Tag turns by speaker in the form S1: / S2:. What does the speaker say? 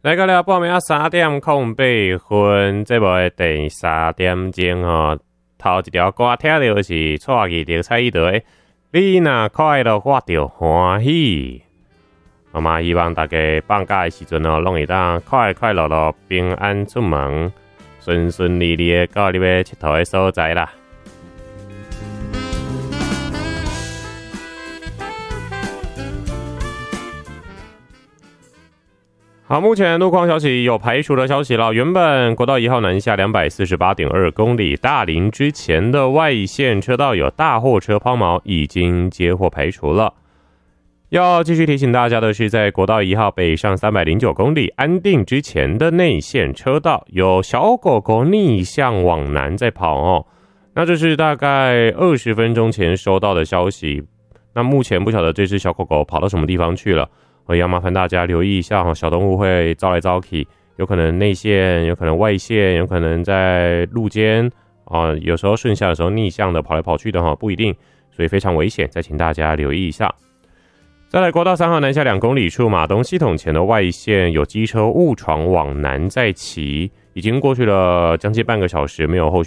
S1: 来到了半夜3:08分，节目的第3点钟哦。头一条歌听到是蔡依林蔡依德的《你若快乐我就欢喜》。我嘛希望大家放假的时阵哦，拢会当快快乐乐、平安出门，顺顺利利的到你要佚佗的所在啦。好，目前路况消息有排除的消息了。原本国道1号南下248.2公里，大林之前的外线车道有大货车抛锚，已经接获排除了。要继续提醒大家的是，在国道1号北上309公里安定之前的内线车道有小狗狗逆向往南在跑哦。那这是大概20分钟前收到的消息。那目前不晓得这只小狗狗跑到什么地方去了。我也要麻烦大家留意一下，小动物会招来招去，有可能内线，有可能外线，有可能在路肩有时候顺向的时候逆向的跑来跑去的不一定，所以非常危险，再请大家留意一下。再来，国道3号南下2公里处马东系统前的外线有机车误闯往南在骑，已经过去了将近半个小时，没有后续